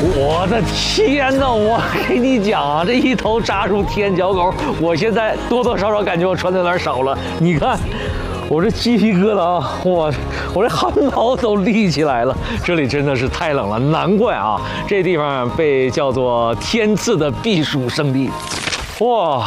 我的天哪！我给你讲啊，这一头扎入天脚狗，我现在多多少少感觉我穿的有点少了。你看，我这鸡皮疙瘩啊，我这汗毛都立起来了。这里真的是太冷了，难怪啊，这地方被叫做天赐的避暑胜地。哇！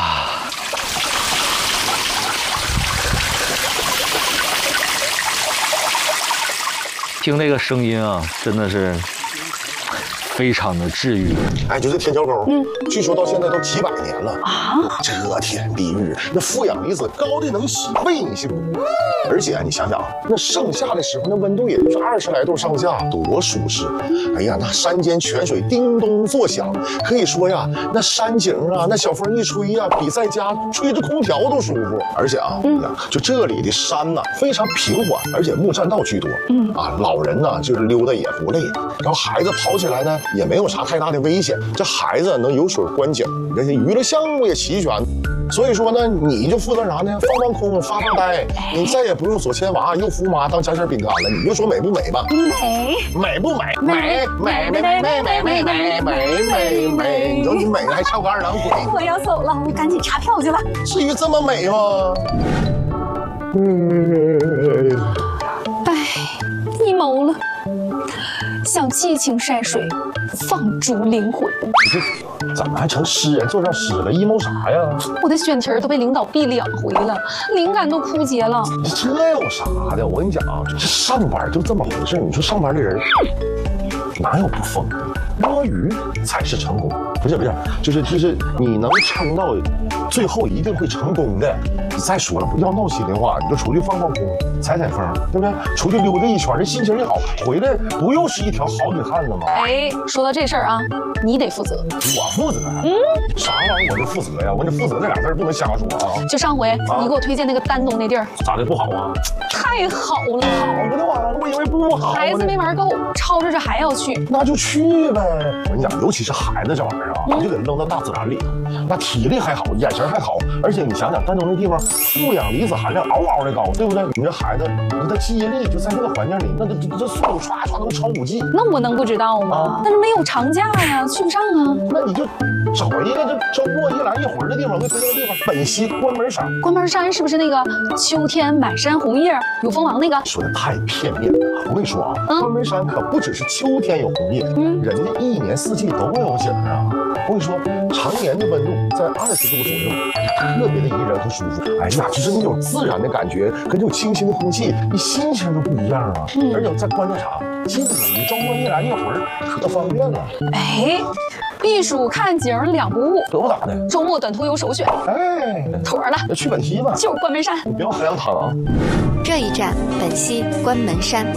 听那个声音啊，真的是非常的治愈。 哎，就这天脚狗，据说到现在都几百年了啊！遮天蔽日，那负氧离子高的能洗胃，你信不？而且你想想，那盛夏的时候，那温度也就是20来度上下，多舒适！哎呀，那山间泉水叮咚作响，可以说呀，那山景啊，那小风一吹呀，比在家吹着空调都舒服。而且啊，就这里的山呐，非常平缓，而且木栈道居多。老人呢就是溜达也不累，然后孩子跑起来呢也没有啥太大的危险。这孩子能有水观景，这些娱乐项目也齐全。所以说呢，你就负责啥呢？放空，发呆，你再也不用左牵娃右扶妈当夹心饼干了。你就说美不美吧？美不美？美。你说你美了还翘个二郎腿？ 我要走了，我赶紧查票去了。 至于这么美吗？ 一谋了，想激情晒水，放逐灵魂。 你这怎么还成诗人做上诗了？阴谋啥呀？ 我的选题都被领导毙2回了，灵感都枯竭了。 这有啥的？我跟你讲啊，这上班就这么回事。你说上班的人哪有不疯的？摸鱼才是成功，不是，就是你能撑到最后一定会成功的。再说了，不要闹心的话，你就出去放空，采风，对不对？出去溜达一圈，这心情一好，回来不又是一条好女汉子吗？ 哎，说到这事儿啊，你得负责。 我负责？啥玩意儿我就负责呀？我这负责这俩字不能瞎说啊！ 就上回你给我推荐那个丹东那地儿， 咋的不好啊？ 太好了， 好不就完了？我以为不好。 孩子没玩够，吵着这还要去， 那就去呗。我跟你讲，尤其是孩子这玩意儿啊，你就给他扔到大自然里头，那体力还好，眼神还好，而且你想想，丹东那地方负氧离子含量嗷嗷的高，对不对？你这孩子，你的记忆力就在这个环境里，那这速度唰唰能超5G。 那我能不知道吗？但是没有长假呀，去不上啊。 那你就找一个这周末一来一回的地方，我给推荐个地方，本溪关门山。关门山是不是那个秋天满山红叶有蜂王那个？ 说的太片面了。我跟你说啊，关门山可不只是秋天有红叶，人家1年4季都有景啊。我跟你说，常年的温度在20度左右，特别的宜人和舒服。哎呀，就是那种自然的感觉，跟这种清新的空气，你心情都不一样啊。而且再关键啥，近了，你周末一来一回可方便了。 哎，避暑看景2不误， 可不咋的。 周末短途游首选。 哎， 妥了， 去本溪吧， 就是关门山。 你不要海洋汤啊。 这一站本溪关门山。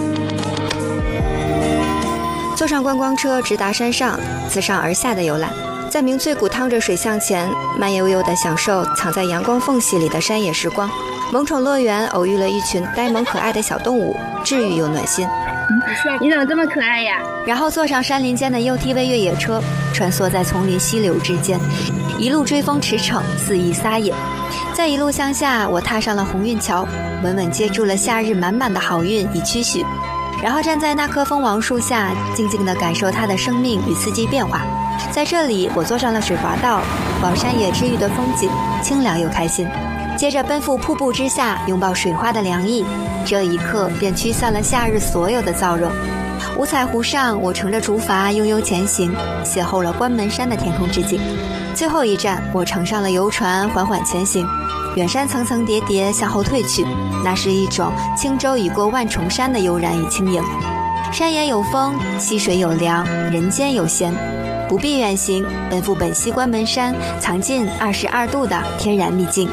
坐上观光车直达山上，自上而下的游览，在明翠谷趟着水向前，慢悠悠地享受藏在阳光缝隙里的山野时光。萌宠乐园偶遇了一群呆萌可爱的小动物，治愈又暖心。 你怎么这么可爱呀？ 然后坐上山林间的 UTV 越野车，穿梭在丛林溪流之间，一路追风驰骋，肆意撒野。在一路向下，我踏上了鸿运桥，稳稳接住了夏日满满的好运与期许。然后站在那棵蜂王树下，静静地感受它的生命与四季变化。在这里，我坐上了水滑道，望山野治愈的风景，清凉又开心。接着奔赴瀑布之下，拥抱水花的凉意，这一刻便驱散了夏日所有的燥热。五彩湖上，我乘着竹筏悠悠前行，邂逅了关门山的天空之境。最后一站，我乘上了游船，缓缓前行。远山层层叠叠向后退去，那是一种轻舟已过万重山的悠然与轻盈。山野有风，溪水有凉，人间有闲。不必远行，奔赴本溪关门山，藏进22度的天然秘境。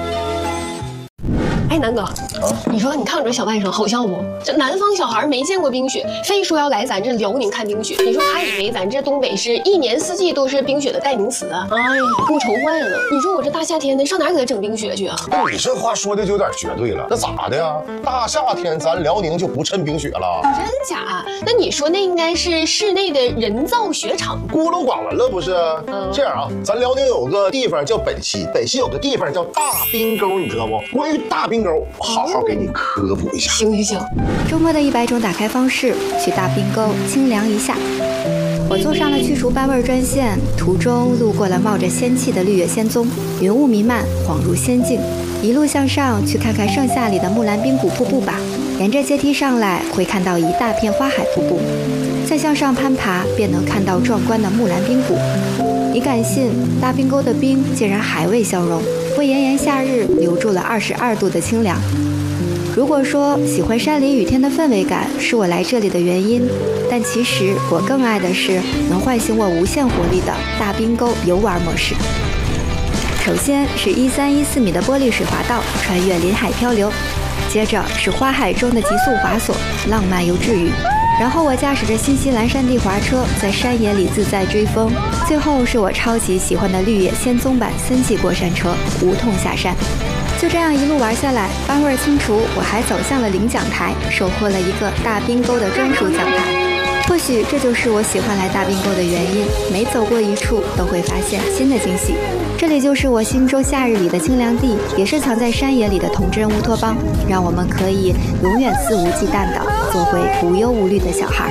哎，南哥，你说你看我这小外甥好笑不？这南方小孩没见过冰雪，非说要来咱这辽宁看冰雪。你说他以为咱这东北是1年4季都是冰雪的代名词啊？哎呀，给我愁坏了。你说我这大夏天的上哪给他整冰雪去啊？ 你这话说的就有点绝对了，那咋的呀？大夏天咱辽宁就不趁冰雪了？ 真假？那你说那应该是室内的人造雪场， 孤陋寡闻了不是？这样啊，咱辽宁有个地方叫本溪，本溪有个地方叫大冰沟，你知道不？关于大冰沟沟好好给你科普一下。 行， 周末的100种打开方式，去大滨沟清凉一下。我坐上了去除斑味专线，途中路过了冒着仙气的绿野仙踪，云雾弥漫，恍如仙境。一路向上，去看看盛夏里的木兰冰谷瀑布吧。沿着阶梯上来，会看到一大片花海瀑布，再向上攀爬，便能看到壮观的木兰冰谷。你敢信，大滨沟的冰竟然还未消融，为炎炎夏日留住了22度的清凉。如果说喜欢山林雨天的氛围感是我来这里的原因，但其实我更爱的是能唤醒我无限活力的大滨沟游玩模式。首先是1314米的玻璃水滑道，穿越林海漂流；接着是花海中的极速滑索，浪漫又治愈。然后我驾驶着新西兰山地滑车，在山野里自在追风。最后是我超级喜欢的绿野仙踪版森系过山车，无痛下山。就这样一路玩下来，斑味清除，我还走向了领奖台，收获了一个大滨沟的专属奖牌。或许这就是我喜欢来大滨沟的原因，每走过一处都会发现新的惊喜。这里就是我心中夏日里的清凉地，也是藏在山野里的童真乌托邦，让我们可以永远肆无忌惮地做回无忧无虑的小孩。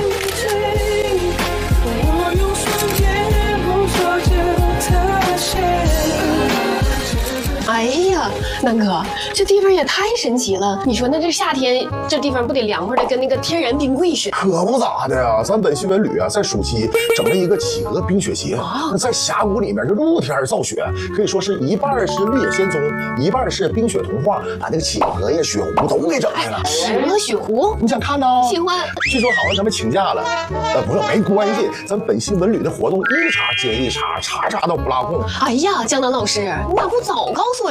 哎呀，南哥，这地方也太神奇了！你说那这夏天这地方不得凉快的跟那个天然冰柜似的？ 可不咋的呀，咱本新闻旅啊，在暑期整了一个企鹅冰雪节，那在峡谷里面就露天造雪，可以说是一半是绿野仙踪，一半是冰雪童话，把那个企鹅呀、雪狐都给整来了。 企鹅雪狐， 你想看呢？ 喜欢。 据说好像他们请假了，不是没关系，咱本新闻旅的活动一茬接一茬，茬茬都不落空。 哎呀，江南老师，你咋不早告诉我？